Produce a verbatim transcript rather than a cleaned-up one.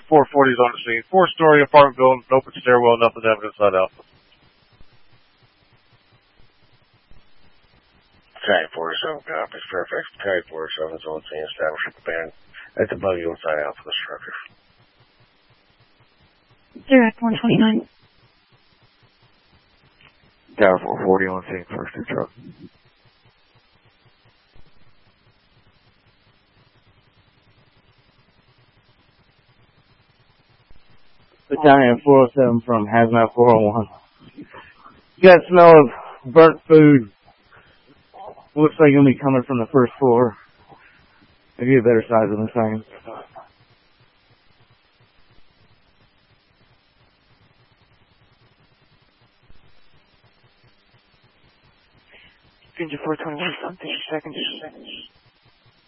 four forty is on the scene. Four-story apartment building, open stairwell, nothing evidence inside Alpha. Battalion forty-seven copies. Fairfax Battalion forty-seven is on scene. Establishing the band at the buggy inside Alpha the structure. Zero at four twenty-nine. Tower four forty on scene, first two truck. Battalion four oh seven from Hazmat four oh one. You got smell of burnt food. Looks like it'll be coming from the first floor. I'll give you a better size in a second. Ginger four twenty-one, something, seconds, seconds.